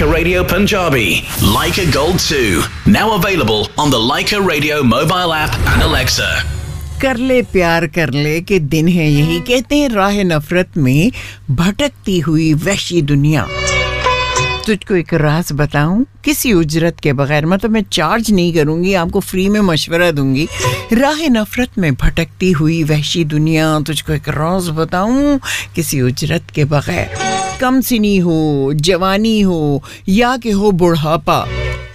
Leica Radio Punjabi. Leica Gold 2. Now available on the Leica Radio mobile app and Alexa. कर ले प्यार कर ले के दिन है यही, कहते हैं राह नफरत में भटकती हुई वहशी दुनिया। तुझको एक राज बताऊं, किसी उजरत के बगैर, मतलब मैं चार्ज नहीं करूंगी, आपको फ्री में मशवरा दूंगी। राह नफरत में भटकती हुई वहशी दुनिया, तुझको एक राज बताऊं, किसी उजरत के बगैर। कम सिनी हो, जवानी हो या कि हो बुढ़ापा,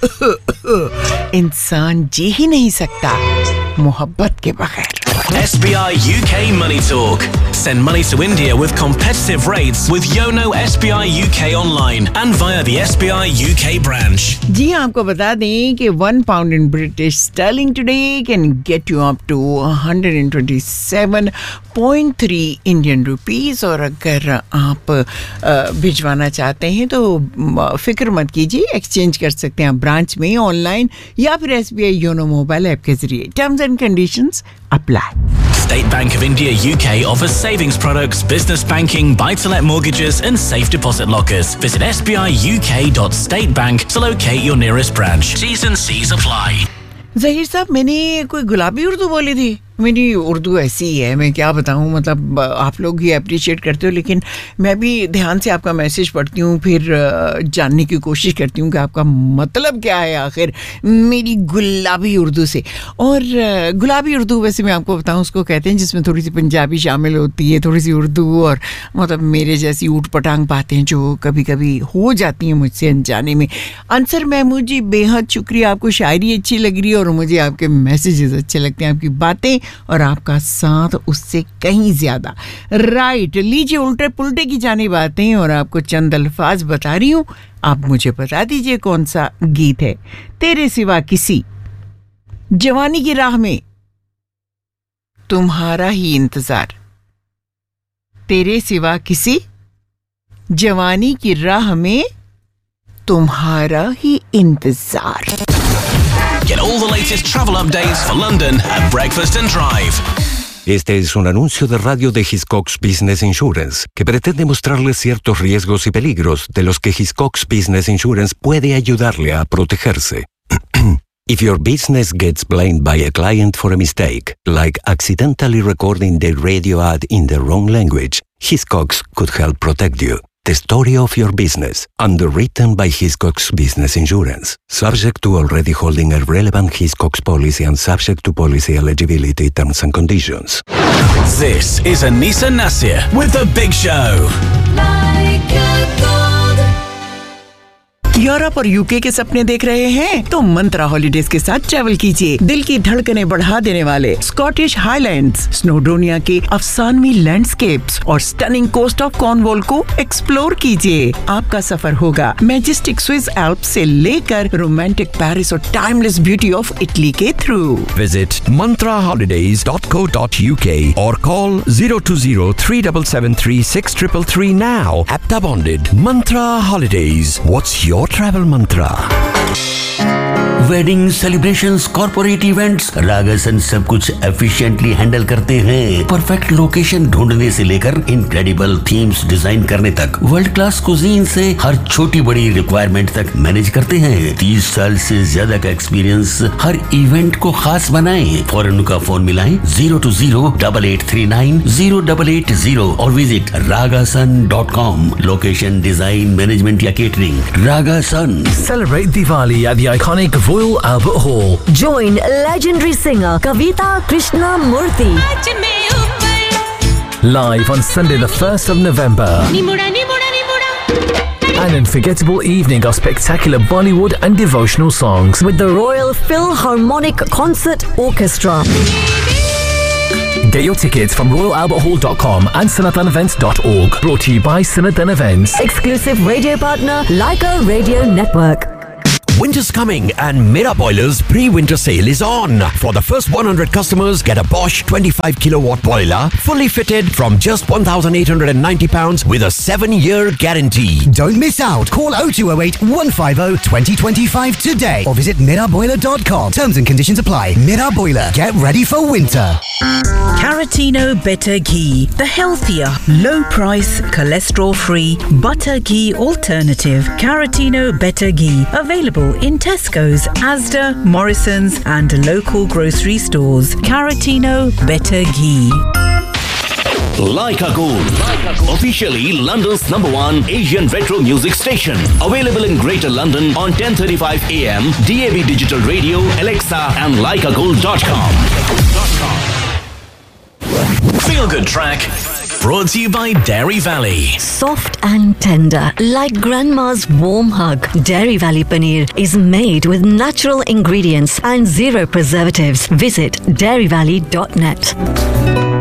इंसान जी ही नहीं सकता मोहब्बत के बगैर। SBI UK Money Talk. Send money to India with competitive rates with Yono SBI UK online and via the SBI UK branch. जी आपको बता दें कि £1 in British sterling today can get you up to 127.3 Indian rupees। और अगर आप भिजवाना चाहते हैं तो फिक्र मत कीजिए, एक्सचेंज कर सकते हैं आप ब्रांच में, ऑनलाइन या फिर SBI योनो मोबाइल ऐप के जरिए। Terms and conditions apply. State Bank of India UK offers savings products, business banking, buy-to-let mortgages and safe deposit lockers. Visit sbiuk.statebank to locate your nearest branch. T's and C's apply. Zaheer साहब, मैंने कोई गुलाबी उर्दू बोली थी? मेरी उर्दू ऐसी ही है, मैं क्या बताऊं, मतलब आप लोग ही अप्रिशिएट करते हो, लेकिन मैं भी ध्यान से आपका मैसेज पढ़ती हूँ, फिर जानने की कोशिश करती हूँ कि आपका मतलब क्या है आखिर मेरी गुलाबी उर्दू से। और गुलाबी उर्दू वैसे मैं आपको बताऊँ उसको कहते हैं जिसमें थोड़ी सी पंजाबी शामिल होती है, थोड़ी सी उर्दू, और मतलब मेरे जैसी ऊट पटांग बातें जो कभी कभी हो जाती हैं मुझसे अनजाने में। अंसर महमूद जी, बेहद शुक्रिया, आपको शायरी अच्छी लग रही है और मुझे आपके मैसेजेस अच्छे लगते हैं, आपकी बातें और आपका साथ उससे कहीं ज्यादा। राइट, लीजिए उल्टे पुल्टे की जानी बातें और आपको चंद अल्फाज बता रही हूं, आप मुझे बता दीजिए कौन सा गीत है। तेरे सिवा किसी, जवानी की राह में तुम्हारा ही इंतजार। तेरे सिवा किसी, जवानी की राह में तुम्हारा ही इंतजार। Get all the latest travel updates for London at Breakfast and Drive. Este es un anuncio de radio de Hiscox Business Insurance que pretende mostrarles ciertos riesgos y peligros de los que Hiscox Business Insurance puede ayudarle a protegerse. If your business gets blamed by a client for a mistake, like accidentally recording the radio ad in the wrong language, Hiscox could help protect you. The story of your business, underwritten by Hiscox Business Insurance, subject to already holding a relevant Hiscox policy and subject to policy eligibility terms and conditions. This is Anisa Nasir with The Big Show. Europe और UK के सपने देख रहे हैं तो मंत्रा holidays के साथ travel कीजिए। दिल की धड़कनें बढ़ा देने वाले स्कॉटिश हाईलैंड्स, स्नोडोनिया के अफसानवी लैंडस्केप्स और स्टनिंग कोस्ट ऑफ कॉर्नवॉल को एक्सप्लोर कीजिए। आपका सफर होगा मैजेस्टिक स्विस एल्प्स से लेकर रोमांटिक पेरिस और टाइमलेस ब्यूटी ऑफ इटली के through. Visit mantraholidays.co.uk or call 020-3773-6333 now. Apta bonded. Mantra Holidays. What's your travel mantra? Wedding celebrations, corporate events, रागासन सब कुछ एफिशिएंटली हैंडल करते हैं। परफेक्ट लोकेशन ढूंढने से लेकर इनक्रेडिबल थीम्स डिजाइन करने तक, वर्ल्ड क्लास कुजीन से हर छोटी बड़ी रिक्वायरमेंट तक मैनेज करते हैं। 30 साल से ज्यादा का एक्सपीरियंस हर इवेंट को खास बनाएं। फौरन उनका फोन मिलाएं 020-8839-0880 और visit ragasan.com। Location, design, management या catering, रागासन। Celebrate Diwali at the iconic Royal Albert Hall. Join legendary singer Kavita Krishnamurthy. Live on Sunday the 1st of November. An unforgettable evening of spectacular Bollywood and devotional songs. With the Royal Philharmonic Concert Orchestra. Get your tickets from royalalberthall.com and sanathanevents.org. Brought to you by Sanathan Events. Exclusive radio partner Leica Radio Network. Winter's coming and Mera Boilers pre-winter sale is on. For the first 100 customers, get a Bosch 25 kilowatt boiler, fully fitted from just £1,890 with a 7-year guarantee. Don't miss out. Call 0208 150 2025 today or visit miraboiler.com. Terms and conditions apply. Mera Boiler. Get ready for winter. Caratino Better Ghee, the healthier, low-price, cholesterol-free butter ghee alternative. Caratino Better Ghee, available in Tesco's, Asda, Morrison's and local grocery stores. Caratino Better Ghee. Leica Gold, officially London's #1 Asian retro music station. Available in Greater London on 10:35 AM, DAB Digital Radio, Alexa and leicagold.com. Feel Good Track, brought to you by Dairy Valley. Soft and tender, like grandma's warm hug. Dairy Valley Paneer is made with natural ingredients and zero preservatives. Visit dairyvalley.net.